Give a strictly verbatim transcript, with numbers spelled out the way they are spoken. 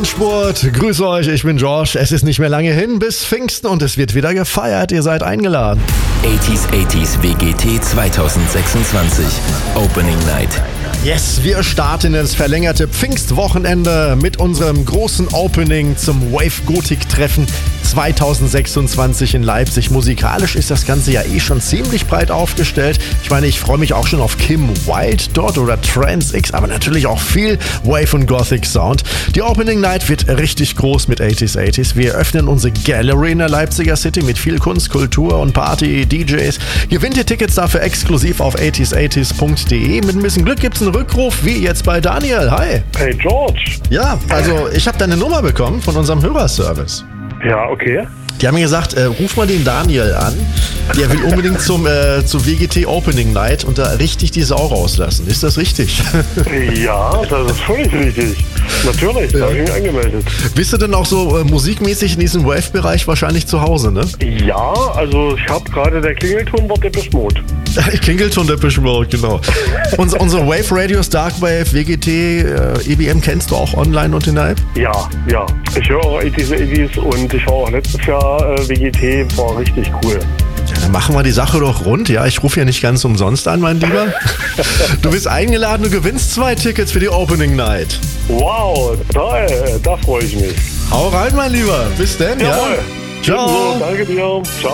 Sport, grüße euch, ich bin Josh. Es ist nicht mehr lange hin bis Pfingsten und es wird wieder gefeiert. Ihr seid eingeladen. achtziger achtziger W G T zwanzig sechsundzwanzig Opening Night. Yes, wir starten ins verlängerte Pfingstwochenende mit unserem großen Opening zum Wave Gothic Treffen zwanzig sechsundzwanzig in Leipzig. Musikalisch ist das Ganze ja eh schon ziemlich breit aufgestellt. Ich meine, ich freue mich auch schon auf Kim Wilde dort oder Trance X, aber natürlich auch viel Wave und Gothic Sound. Die Opening Night wird richtig groß mit achtziger achtziger. Wir öffnen unsere Gallery in der Leipziger City mit viel Kunst, Kultur und Party, D Js. Gewinnt ihr Tickets dafür exklusiv auf achtziger achtziger punkt de. Mit ein bisschen Glück gibt es einen Rückruf, wie jetzt bei Daniel. Hi. Hey George. Ja, also ich habe deine Nummer bekommen von unserem Hörerservice. Ja, okay. Die haben mir gesagt, äh, ruf mal den Daniel an. Der will unbedingt zum, äh, zur W G T Opening Night und da richtig die Sau rauslassen. Ist das richtig? Ja, das ist völlig richtig. Natürlich, ja. Da habe ich mich angemeldet. Bist du denn auch so äh, musikmäßig in diesem Wave-Bereich wahrscheinlich zu Hause, ne? Ja, also ich habe gerade der Klingelton war Depeche Mode. Klingelton Depeche Mode, genau. Unser, unsere Wave Radios, Darkwave, W G T, äh, E B M kennst du auch online und in der App? Ja, ja. Ich höre auch achtziger achtziger und ich war auch letztes Jahr äh, W G T, war richtig cool. Ja, dann machen wir die Sache doch rund. Ja, ich rufe ja nicht ganz umsonst an, mein Lieber. Du bist eingeladen, du gewinnst zwei Tickets für die Opening Night. Wow, toll, da freue ich mich. Hau rein, mein Lieber. Bis denn, ja? Jawohl. Ciao. Danke dir. Ciao.